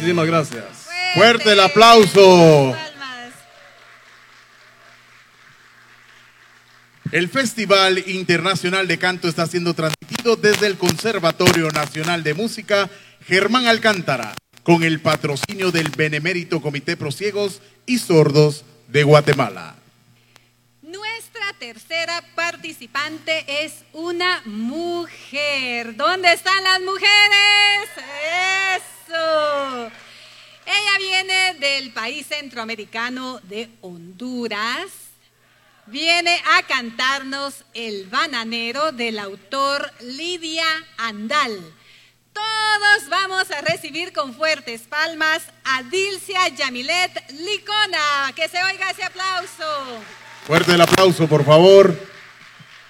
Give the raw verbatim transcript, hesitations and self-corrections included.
Muchísimas gracias. Fuerte, Fuerte el aplauso. Palmas. El Festival Internacional de Canto está siendo transmitido desde el Conservatorio Nacional de Música Germán Alcántara, con el patrocinio del Benemérito Comité Pro Ciegos y Sordos de Guatemala. Nuestra tercera participante es una mujer. ¿Dónde están las mujeres? ¡Eso! Ella viene del país centroamericano de Honduras. Viene a cantarnos El Bananero del autor Lidia Andal. Todos vamos a recibir con fuertes palmas a Dilcia Yamilet Licona. Que se oiga ese aplauso. Fuerte el aplauso, por favor.